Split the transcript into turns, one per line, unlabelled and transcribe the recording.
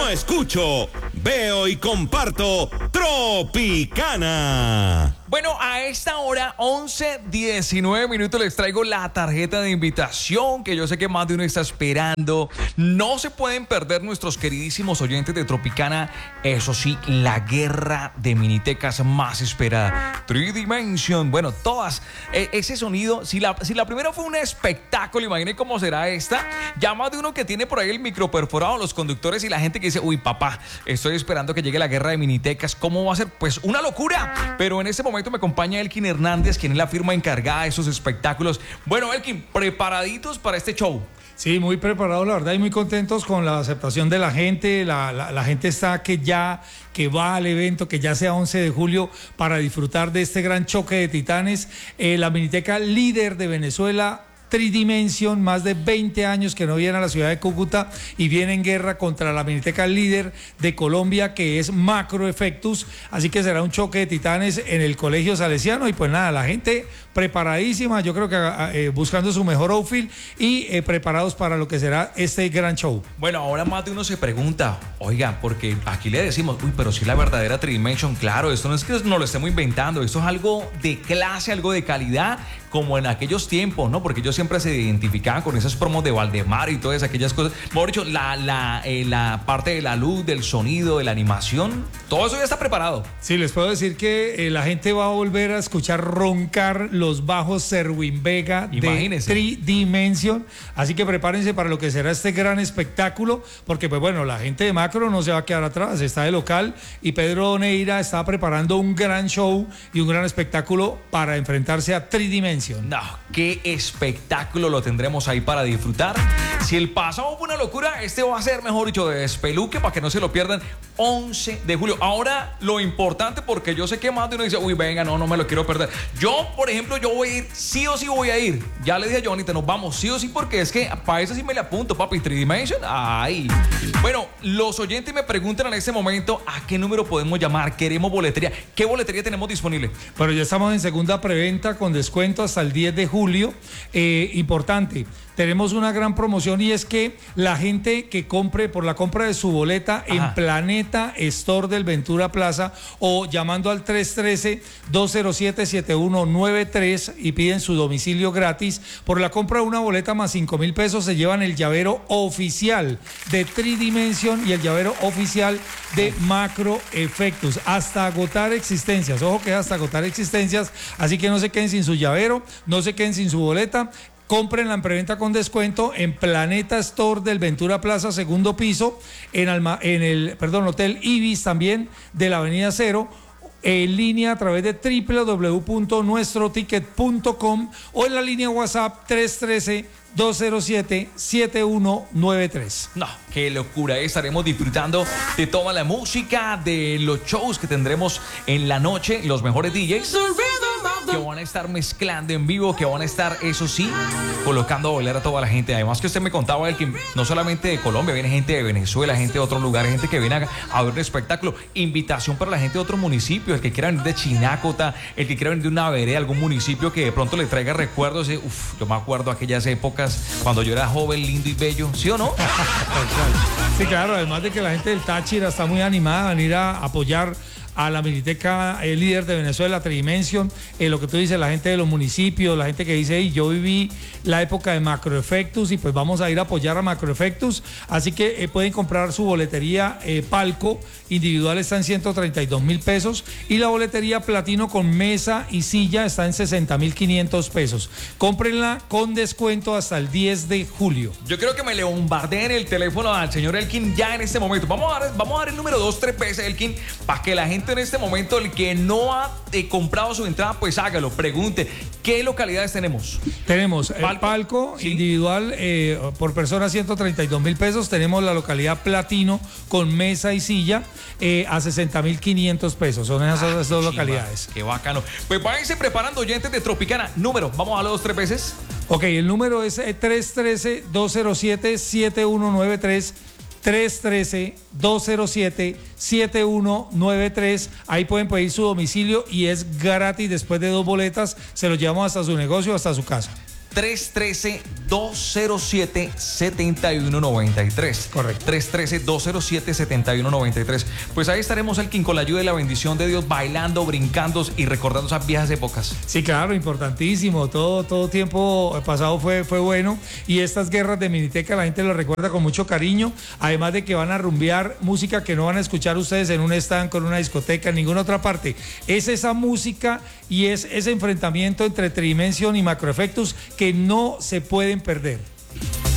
no escucho, veo y comparto Tropicana.
Bueno, a esta hora, 11:19 les traigo la tarjeta de invitación que yo sé que más de uno está esperando. No se pueden perder nuestros queridísimos oyentes de Tropicana. Eso sí, la guerra de minitecas más esperada. 3Dimension, bueno, todas. Ese sonido, si la primera fue un espectáculo, imaginen cómo será esta. Ya más de uno que tiene por ahí el micro perforado, los conductores y la gente que dice, uy, papá, estoy esperando que llegue la guerra de minitecas. ¿Cómo va a ser? Pues una locura. Pero en este momento me acompaña Elkin Hernández, quien es la firma encargada de esos espectáculos. Bueno, Elkin, ¿preparaditos para este show?
Sí, muy preparados, la verdad, y muy contentos con la aceptación de la gente. La gente está que va al evento, que ya sea 11 de julio, para disfrutar de este gran choque de titanes. La miniteca líder de Venezuela, 3Dimension, más de 20 años que no viene a la ciudad de Cúcuta y viene en guerra contra la miniteca líder de Colombia, que es Macro Effectus. Así que será un choque de titanes en el Colegio Salesiano. Y pues nada, la gente preparadísima, yo creo que buscando su mejor outfit y preparados para lo que será este gran show.
Bueno, ahora más de uno se pregunta, oiga, porque aquí le decimos, uy, pero si la verdadera 3Dimension, claro, esto no es que nos lo estemos inventando, esto es algo de clase, algo de calidad, como en aquellos tiempos, ¿no? Porque ellos siempre se identificaban con esas promos de Valdemar y todas aquellas cosas. Mejor dicho, la parte de la luz, del sonido, de la animación, todo eso ya está preparado.
Sí, les puedo decir que la gente va a volver a escuchar roncar los bajos Serwin Vega. Imagínense. De 3Dimension. Así que prepárense para lo que será este gran espectáculo, porque pues bueno, la gente de Macro no se va a quedar atrás, está de local y Pedro Neira está preparando un gran show y un gran espectáculo para enfrentarse a 3Dimension.
No, qué espectáculo lo tendremos ahí para disfrutar. Si el pasado fue una locura, este va a ser, mejor dicho, de despeluque para que no se lo pierdan. 11 de julio. Ahora, lo importante, porque yo sé que más de uno dice, uy, venga, no me lo quiero perder. Yo, por ejemplo, yo voy a ir, sí o sí voy a ir. Ya le dije a Johnny, nos vamos sí o sí, porque es que para eso sí me le apunto, papi. 3Dimension, ay. Bueno, los oyentes me preguntan en este momento a qué número podemos llamar. Queremos boletería. ¿Qué boletería tenemos disponible?
Bueno, ya estamos en segunda preventa con descuento hasta el 10 de julio. Importante, tenemos una gran promoción y es que la gente que compre por la compra de su boleta en Planeta Store del Ventura Plaza o llamando al 313-207-7193 y piden su domicilio gratis, por la compra de una boleta más 5,000 pesos se llevan el llavero oficial de 3Dimension y el llavero oficial de Macro Effectus hasta agotar existencias. Ojo que es hasta agotar existencias, así que no se queden sin su llavero, no se queden sin su boleta. Cómprenla en preventa con descuento en Planeta Store del Ventura Plaza, segundo piso, en el Hotel Ibis también de la Avenida Cero, en línea a través de www.nuestroticket.com o en la línea WhatsApp 313-207-7193.
No, qué locura, estaremos disfrutando de toda la música, de los shows que tendremos en la noche, los mejores DJs que van a estar mezclando en vivo, que van a estar, eso sí, colocando a bailar a toda la gente. Además que usted me contaba, el que no solamente de Colombia, viene gente de Venezuela, gente de otros lugares, gente que viene a ver un espectáculo. Invitación para la gente de otros municipios, el que quiera venir de Chinácota, el que quiera venir de una vereda, algún municipio que de pronto le traiga recuerdos. Yo me acuerdo aquellas épocas cuando yo era joven, lindo y bello, ¿sí o no?
Sí, claro, además de que la gente del Táchira está muy animada a venir a apoyar a la miniteca líder de Venezuela, 3Dimension, lo que tú dices, la gente de los municipios, la gente que dice, hey, yo viví la época de Macro Effectus y pues vamos a ir a apoyar a Macro Effectus, así que pueden comprar su boletería palco individual, está en 132,000 pesos y la boletería platino con mesa y silla está en 60,500 pesos. Cómprenla con descuento hasta el 10 de julio.
Yo creo que me le bombardeen el teléfono al señor Elkin ya en este momento. Vamos a dar el número 2-3 veces, Elkin, para que la gente en este momento, el que no ha comprado su entrada, pues hágalo, pregunte. ¿Qué localidades tenemos?
Tenemos el palco ¿sí? individual por persona 132,000 pesos. Tenemos la localidad platino con mesa y silla a 60,500 pesos. Son esas dos localidades.
Qué bacano. Pues váyanse preparando, oyentes de Tropicana. Número, vamos a darlo 2-3 veces.
Ok, el número es 313-207-7193. 313-207-7193. Ahí pueden pedir su domicilio y es gratis. Después de 2 boletas se los llevamos hasta su negocio, hasta su casa.
313-207-7193.
Correcto.
313-207-7193. Pues ahí estaremos, Elkin, con la ayuda y la bendición de Dios, bailando, brincando y recordando esas viejas épocas.
Sí, claro, importantísimo. Todo tiempo pasado fue bueno. Y estas guerras de Miniteca la gente lo recuerda con mucho cariño. Además de que van a rumbear música que no van a escuchar ustedes en un estanco, en una discoteca, en ninguna otra parte. Es esa música y es ese enfrentamiento entre Tridimension y Macroefectus que no se pueden perder.